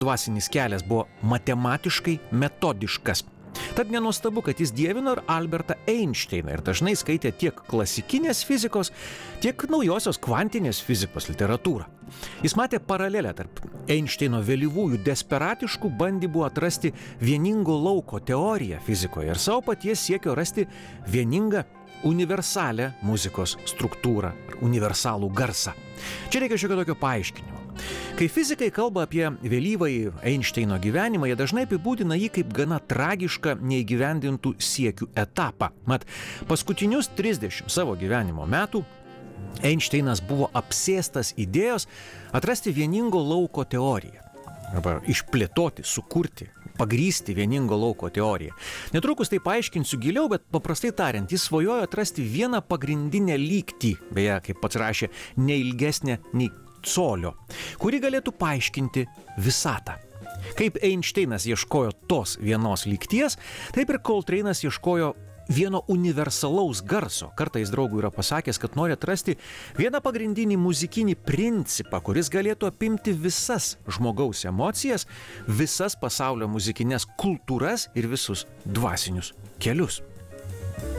dvasinis kelias buvo matematiškai metodiškas. Tad nenuostabu, kad jis dievino ir Albertą Einšteiną ir dažnai skaitė tiek klasikinės fizikos, tiek naujosios kvantinės fizikos literatūrą. Jis matė paralelę tarp Einšteino vėlyvųjų desperatiškų bandymų atrasti vieningo lauko teoriją fizikoje ir savo paties siekio rasti vieningą universalią muzikos struktūrą, universalų garsą. Čia reikia šiokio tokio paaiškinimo. Kai fizikai kalba apie vėlyvąjį Einšteino gyvenimą, jie dažnai apibūdina jį kaip gana tragišką neįgyvendintų siekių etapą. Mat, paskutinius 30 savo gyvenimo metų Einšteinas buvo apsėstas idėjos atrasti vieningo lauko teoriją. Arba išplėtoti, sukurti, pagrįsti vieningo lauko teoriją. Netrukus tai paaiškinsiu giliau, bet paprastai tariant, jis svajojo atrasti vieną pagrindinę lygtį, beje, kaip pats rašė, neilgesnė nei colio, kuri galėtų paaiškinti visatą. Kaip Einšteinas ieškojo tos vienos lygties, taip ir Coltrane'as ieškojo vieno universalaus garso. Kartais draugui yra pasakęs, kad nori atrasti vieną pagrindinį muzikinį principą, kuris galėtų apimti visas žmogaus emocijas, visas pasaulio muzikinės kultūras ir visus dvasinius kelius.